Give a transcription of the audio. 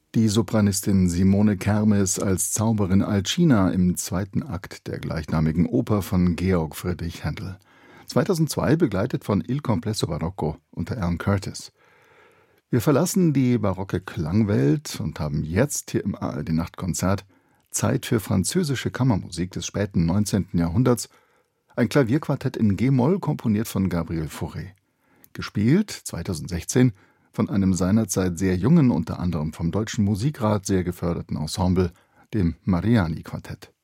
Die Sopranistin Simone Kermes als Zauberin Alcina im zweiten Akt der gleichnamigen Oper von Georg Friedrich Händel. 2002 begleitet von Il Complesso Barocco unter Alan Curtis. Wir verlassen die barocke Klangwelt und haben jetzt hier im ARD-Nachtkonzert Zeit für französische Kammermusik des späten 19. Jahrhunderts. Ein Klavierquartett in G-Moll, komponiert von Gabriel Fauré. Gespielt 2016 von einem seinerzeit sehr jungen, unter anderem vom Deutschen Musikrat sehr geförderten Ensemble, dem Mariani-Quartett.